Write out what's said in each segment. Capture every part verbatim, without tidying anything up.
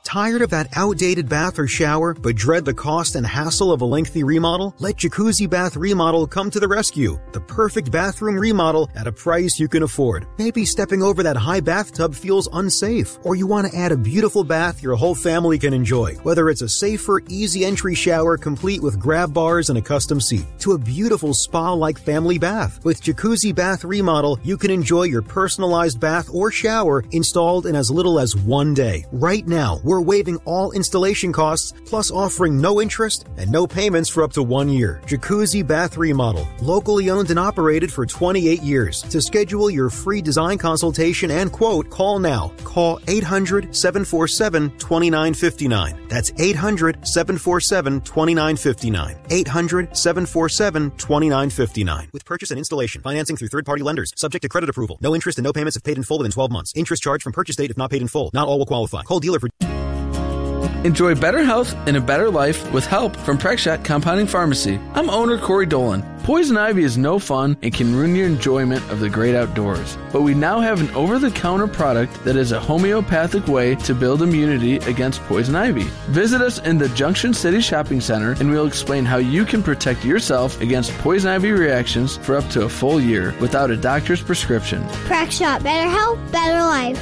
Tired of that outdated bath or shower, but dread the cost and hassle of a lengthy remodel? Let Jacuzzi Bath Remodel come to the rescue. The perfect bathroom remodel at a price you can afford. Maybe stepping over that high bathtub feels unsafe, or you want to add a beautiful bath your whole family can enjoy. Whether it's a safer, easy entry shower complete with grab bars and a custom seat, to a beautiful spa-like family bath. With Jacuzzi Bath Remodel, you can enjoy your personalized bath or shower installed in as little as one day. Right now, we're waiving all installation costs, plus offering no interest and no payments for up to one year. Jacuzzi Bath Remodel, locally owned and operated for twenty-eight years. To schedule your free design consultation and quote, call now. Call eight hundred, seven four seven, two nine five nine. That's eight hundred, seven four seven, two nine five nine. eight hundred, seven four seven, two nine five nine. With purchase and installation, financing through third-party lenders, subject to credit approval. No interest and no payments if paid in full within twelve months. Interest charged from purchase date if not paid in full. Not all will qualify. Call dealer for... Enjoy better health and a better life with help from Prexshot Compounding Pharmacy. I'm owner Corey Dolan. Poison ivy is no fun and can ruin your enjoyment of the great outdoors. But we now have an over-the-counter product that is a homeopathic way to build immunity against poison ivy. Visit us in the Junction City Shopping Center and we'll explain how you can protect yourself against poison ivy reactions for up to a full year without a doctor's prescription. Prexshot, better health, better life.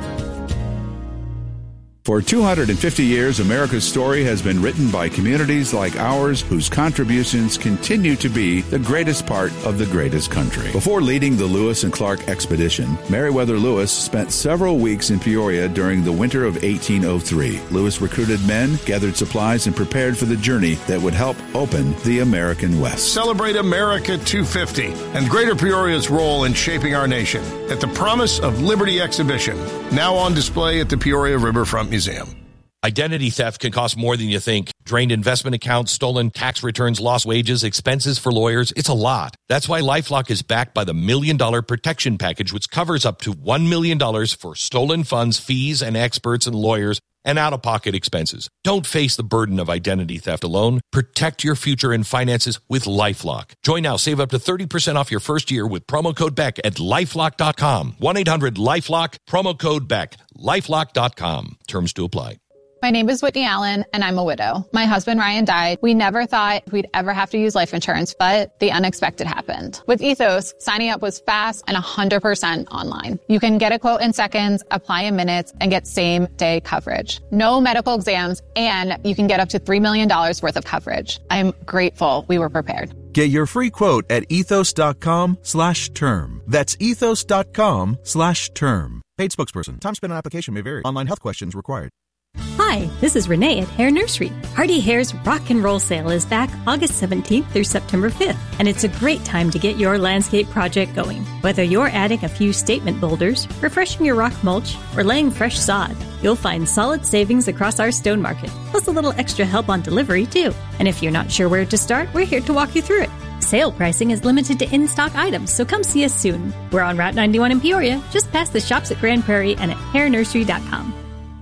For two hundred fifty years, America's story has been written by communities like ours whose contributions continue to be the greatest part of the greatest country. Before leading the Lewis and Clark expedition, Meriwether Lewis spent several weeks in Peoria during the winter of eighteen oh three. Lewis recruited men, gathered supplies, and prepared for the journey that would help open the American West. Celebrate America two fifty and Greater Peoria's role in shaping our nation at the Promise of Liberty exhibition, now on display at the Peoria Riverfront Museum. Identity theft can cost more than you think. Drained investment accounts, stolen tax returns, lost wages, expenses for lawyers. It's a lot. That's why LifeLock is backed by the Million Dollar Protection Package, which covers up to one million dollars for stolen funds, fees, and experts and lawyers, and out-of-pocket expenses. Don't face the burden of identity theft alone. Protect your future and finances with LifeLock. Join now. Save up to thirty percent off your first year with promo code Beck at lifelock dot com. one eight hundred lifelock, promo code Beck, lifelock dot com. Terms to apply. My name is Whitney Allen, and I'm a widow. My husband, Ryan, died. We never thought we'd ever have to use life insurance, but the unexpected happened. With Ethos, signing up was fast and one hundred percent online. You can get a quote in seconds, apply in minutes, and get same-day coverage. No medical exams, and you can get up to three million dollars worth of coverage. I'm grateful we were prepared. Get your free quote at ethos.com slash term. That's ethos.com slash term. Paid spokesperson. Time spent on application may vary. Online health questions required. Hi, this is Renee at Hair Nursery. Hardy Hair's Rock and Roll Sale is back August seventeenth through September fifth, and it's a great time to get your landscape project going. Whether you're adding a few statement boulders, refreshing your rock mulch, or laying fresh sod, you'll find solid savings across our stone market, plus a little extra help on delivery, too. And if you're not sure where to start, we're here to walk you through it. Sale pricing is limited to in-stock items, so come see us soon. We're on Route ninety-one in Peoria, just past the shops at Grand Prairie and at hair nursery dot com.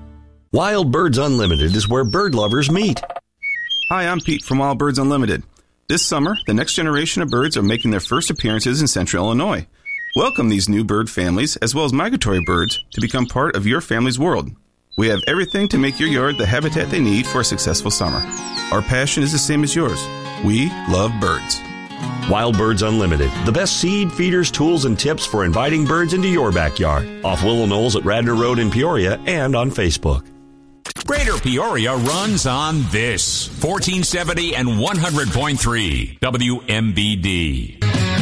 Wild Birds Unlimited is where bird lovers meet. Hi, I'm Pete from Wild Birds Unlimited. This summer, the next generation of birds are making their first appearances in Central Illinois. Welcome these new bird families, as well as migratory birds, to become part of your family's world. We have everything to make your yard the habitat they need for a successful summer. Our passion is the same as yours. We love birds. Wild Birds Unlimited, the best seed, feeders, tools, and tips for inviting birds into your backyard. Off Willow Knolls at Radnor Road in Peoria and on Facebook. Greater Peoria runs on this. fourteen seventy and one hundred point three W M B D.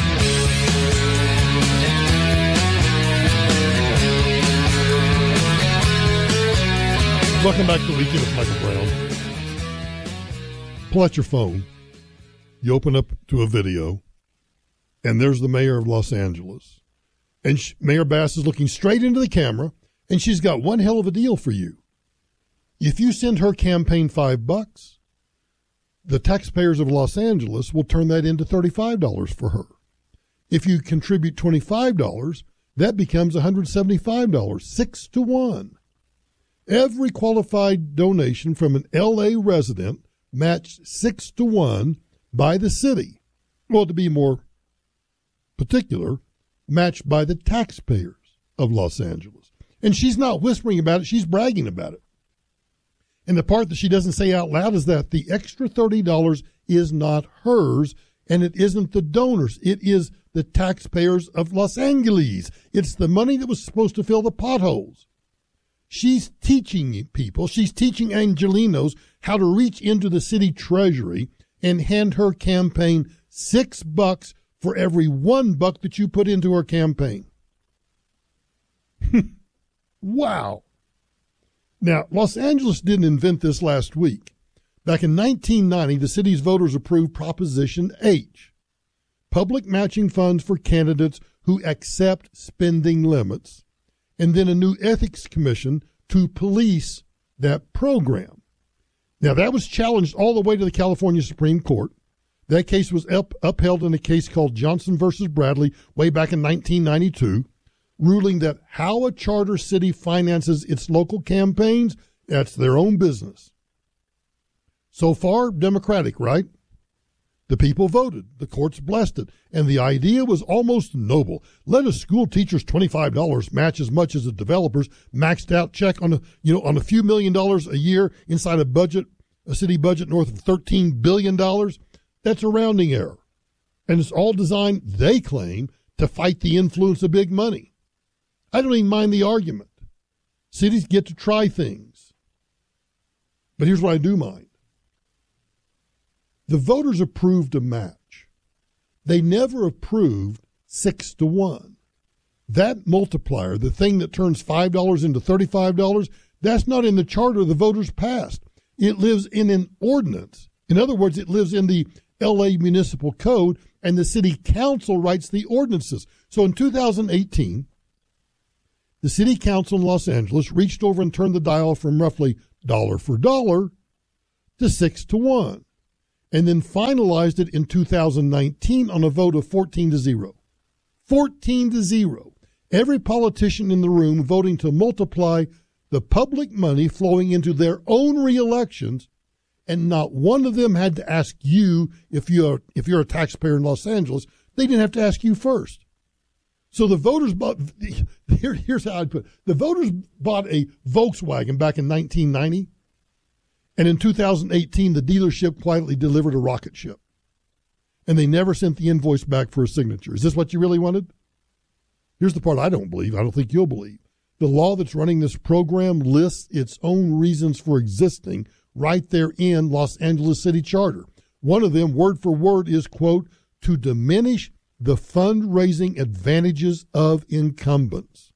Welcome back to the Weekend with Michael Brown. Pull out your phone. You open up to a video, and there's the mayor of Los Angeles. And she, Mayor Bass is looking straight into the camera, and she's got one hell of a deal for you. If you send her campaign five bucks, the taxpayers of Los Angeles will turn that into thirty-five dollars for her. If you contribute twenty-five dollars, that becomes one hundred seventy-five dollars, six to one. Every qualified donation from an L A resident matched six to one by the city. Well, to be more particular, matched by the taxpayers of Los Angeles. And she's not whispering about it, she's bragging about it. And the part that she doesn't say out loud is that the extra thirty dollars is not hers, and it isn't the donors. It is the taxpayers of Los Angeles. It's the money that was supposed to fill the potholes. She's teaching people, she's teaching Angelenos how to reach into the city treasury and hand her campaign six bucks for every one buck that you put into her campaign. Wow. Now, Los Angeles didn't invent this last week. Back in nineteen ninety, the city's voters approved Proposition H, public matching funds for candidates who accept spending limits, and then a new ethics commission to police that program. Now, that was challenged all the way to the California Supreme Court. That case was up, upheld in a case called Johnson versus Bradley way back in nineteen ninety-two, ruling that how a charter city finances its local campaigns, that's their own business. So far, Democratic, right? The people voted. The courts blessed it. And the idea was almost noble. Let a school teacher's twenty-five dollars match as much as a developer's maxed out check on a, you know, on a few million dollars a year inside a budget, a city budget north of thirteen billion dollars. That's a rounding error. And it's all designed, they claim, to fight the influence of big money. I don't even mind the argument. Cities get to try things. But here's what I do mind. The voters approved a match. They never approved six to one. That multiplier, the thing that turns five dollars into thirty-five dollars, that's not in the charter the voters passed. It lives in an ordinance. In other words, it lives in the L A Municipal Code, and the city council writes the ordinances. So in two thousand eighteen, the city council in Los Angeles reached over and turned the dial from roughly dollar for dollar to six to one. And then finalized it in two thousand nineteen on a vote of fourteen to zero. fourteen to zero. Every politician in the room voting to multiply the public money flowing into their own reelections, and not one of them had to ask you if you're, if you're a taxpayer in Los Angeles. They didn't have to ask you first. So the voters bought, here, here's how I'd put it. The voters bought a Volkswagen back in nineteen ninety. And in two thousand eighteen, the dealership quietly delivered a rocket ship. And they never sent the invoice back for a signature. Is this what you really wanted? Here's the part I don't believe. I don't think you'll believe. The law that's running this program lists its own reasons for existing right there in Los Angeles City Charter. One of them, word for word, is, quote, to diminish the fundraising advantages of incumbents.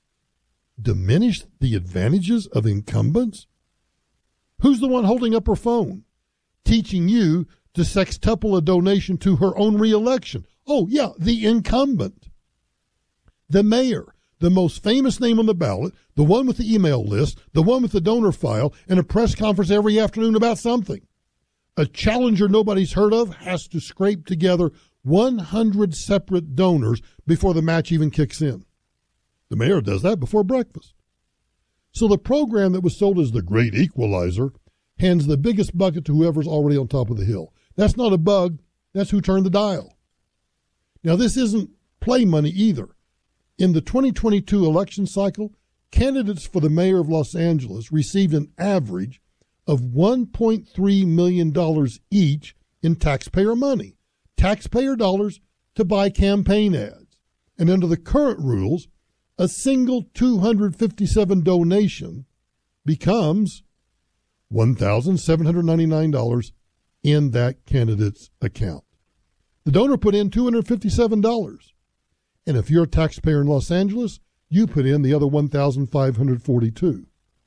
Diminish the advantages of incumbents? Who's the one holding up her phone, teaching you to sextuple a donation to her own reelection? Oh, yeah, the incumbent. The mayor, the most famous name on the ballot, the one with the email list, the one with the donor file, and a press conference every afternoon about something. A challenger nobody's heard of has to scrape together one hundred separate donors before the match even kicks in. The mayor does that before breakfast. So the program that was sold as the great equalizer hands the biggest bucket to whoever's already on top of the hill. That's not a bug. That's who turned the dial. Now, this isn't play money either. In the twenty twenty-two election cycle, candidates for the mayor of Los Angeles received an average of one point three million dollars each in taxpayer money, taxpayer dollars to buy campaign ads. And under the current rules, a single two hundred fifty-seven donation becomes one thousand seven hundred ninety-nine dollars in that candidate's account. The donor put in two hundred fifty-seven dollars. And if you're a taxpayer in Los Angeles, you put in the other one thousand five hundred forty-two dollars.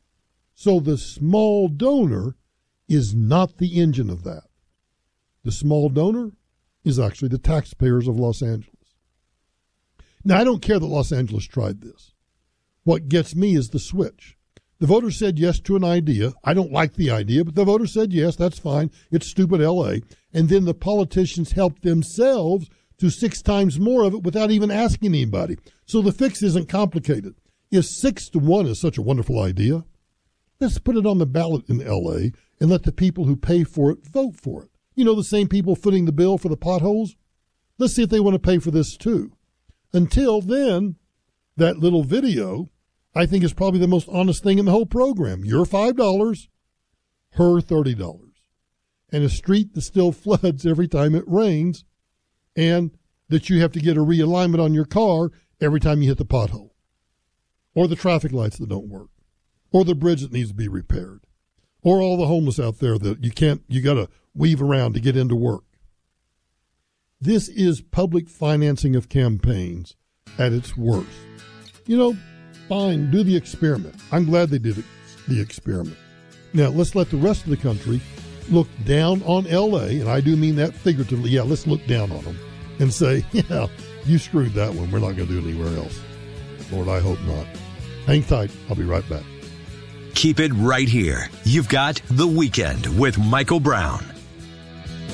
So the small donor is not the engine of that. The small donor is actually the taxpayers of Los Angeles. Now, I don't care that Los Angeles tried this. What gets me is the switch. The voters said yes to an idea. I don't like the idea, but the voters said yes, that's fine. It's stupid L A. And then the politicians helped themselves to six times more of it without even asking anybody. So the fix isn't complicated. If six to one is such a wonderful idea, let's put it on the ballot in L A and let the people who pay for it vote for it. You know, the same people footing the bill for the potholes? Let's see if they want to pay for this too. Until then, that little video, I think, is probably the most honest thing in the whole program. Your five dollars, her thirty dollars. And a street that still floods every time it rains, and that you have to get a realignment on your car every time you hit the pothole, or the traffic lights that don't work, or the bridge that needs to be repaired, or all the homeless out there that you can't, you got to weave around to get into work. This is public financing of campaigns at its worst. You know, fine, do the experiment. I'm glad they did the experiment. Now, let's let the rest of the country look down on L A, and I do mean that figuratively. Yeah, let's look down on them and say, yeah, you screwed that one. We're not going to do it anywhere else. Lord, I hope not. Hang tight. I'll be right back. Keep it right here. You've got The Weekend with Michael Brown